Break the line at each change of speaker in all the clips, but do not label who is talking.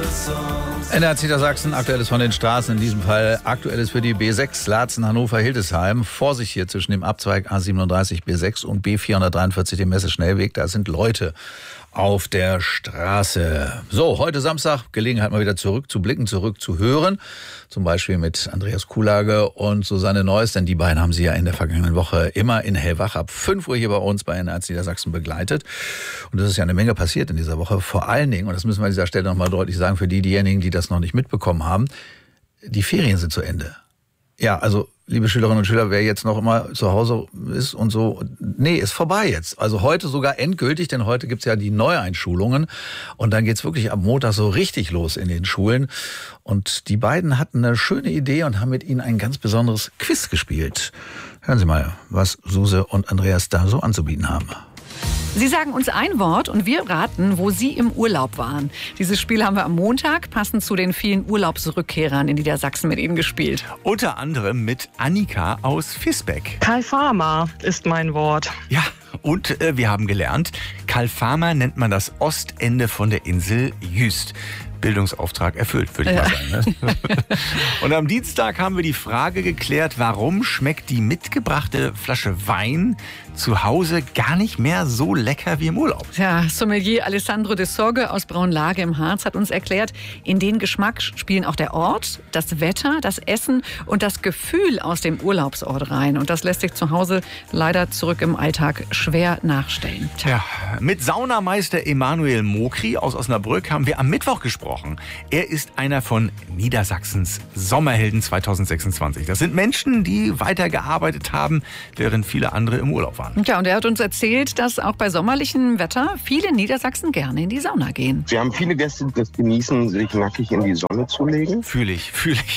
NDR Niedersachsen, aktuelles von den Straßen, in diesem Fall aktuelles für die B6 Laatzen, Hannover, Hildesheim. Vorsicht hier zwischen dem Abzweig A37 B6 und B443, dem Messe-Schnellweg. Da sind Leute auf der Straße. So, heute Samstag, Gelegenheit mal wieder zurückzublicken, zurückzuhören. Zum Beispiel mit Andreas Kuhlage und Susanne Neuss, denn die beiden haben sie ja in der vergangenen Woche immer in Hellwach ab 5 Uhr hier bei uns bei NDR Niedersachsen begleitet. Und es ist ja eine Menge passiert in dieser Woche. Vor allen Dingen, und das müssen wir an dieser Stelle nochmal deutlich sagen, für diejenigen, die das noch nicht mitbekommen haben, die Ferien sind zu Ende. Ja, also, liebe Schülerinnen und Schüler, wer jetzt noch immer zu Hause ist und so, nee, ist vorbei jetzt. Also heute sogar endgültig, denn heute gibt's ja die Neueinschulungen und dann geht's wirklich am Montag so richtig los in den Schulen. Und die beiden hatten eine schöne Idee und haben mit ihnen ein ganz besonderes Quiz gespielt. Hören Sie mal, was Suse und Andreas da so anzubieten haben.
Sie sagen uns ein Wort und wir raten, wo Sie im Urlaub waren. Dieses Spiel haben wir am Montag passend zu den vielen Urlaubsrückkehrern in Niedersachsen mit Ihnen gespielt.
Unter anderem mit Annika aus Visbeck.
Kalfama ist mein Wort.
Ja, und wir haben gelernt, Kalfama nennt man das Ostende von der Insel Jüst. Bildungsauftrag erfüllt, würde ich mal sagen. Ne? Und am Dienstag haben wir die Frage geklärt, warum schmeckt die mitgebrachte Flasche Wein zu Hause gar nicht mehr so lecker wie im Urlaub.
Ja, Sommelier Alessandro de Sorge aus Braunlage im Harz hat uns erklärt, in den Geschmack spielen auch der Ort, das Wetter, das Essen und das Gefühl aus dem Urlaubsort rein. Und das lässt sich zu Hause leider zurück im Alltag schwer nachstellen.
Ja, mit Saunameister Emanuel Mokri aus Osnabrück haben wir am Mittwoch gesprochen. Er ist einer von Niedersachsens Sommerhelden 2026. Das sind Menschen, die weitergearbeitet haben, während viele andere im Urlaub waren.
Ja, und er hat uns erzählt, dass auch bei sommerlichem Wetter viele Niedersachsen gerne in die Sauna gehen.
Wir haben viele Gäste, die das genießen, sich nackig in die Sonne zu legen.
Fühle ich.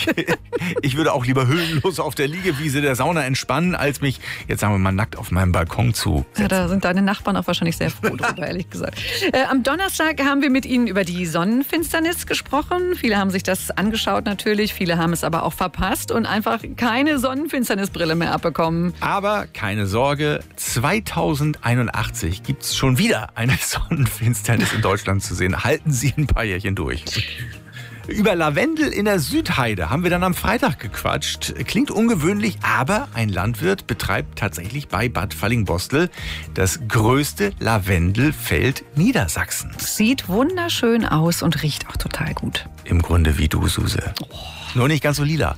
Ich würde auch lieber höhenlos auf der Liegewiese der Sauna entspannen, als mich, jetzt sagen wir mal, nackt auf meinem Balkon zu setzen.
Ja, da sind deine Nachbarn auch wahrscheinlich sehr froh drüber, ehrlich gesagt. Am Donnerstag haben wir mit Ihnen über die Sonnenfinsternis gesprochen. Viele haben sich das angeschaut natürlich, viele haben es aber auch verpasst und einfach keine Sonnenfinsternisbrille mehr abbekommen.
Aber keine Sorge, 2081 gibt es schon wieder eine Sonnenfinsternis in Deutschland zu sehen. Halten Sie ein paar Jährchen durch. Über Lavendel in der Südheide haben wir dann am Freitag gequatscht. Klingt ungewöhnlich, aber ein Landwirt betreibt tatsächlich bei Bad Fallingbostel das größte Lavendelfeld Niedersachsens.
Sieht wunderschön aus und riecht auch total gut.
Im Grunde wie du, Suse. Nur nicht ganz so lila.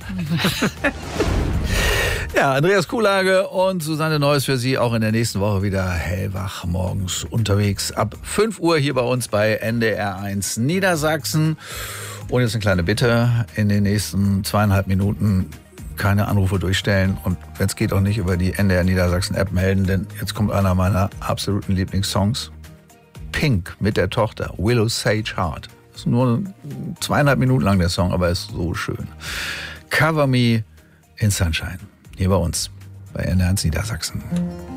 Ja, Andreas Kuhlage und Susanne Neuss für Sie auch in der nächsten Woche wieder hellwach morgens unterwegs. Ab 5 Uhr hier bei uns bei NDR1 Niedersachsen. Und jetzt eine kleine Bitte, in den nächsten 2,5 Minuten keine Anrufe durchstellen und wenn es geht auch nicht über die NDR Niedersachsen App melden, denn jetzt kommt einer meiner absoluten Lieblingssongs. Pink mit der Tochter, Willow Sage Heart. Das ist nur 2,5 Minuten lang der Song, aber ist so schön. Cover Me in Sunshine. Hier bei uns, bei NDR Niedersachsen.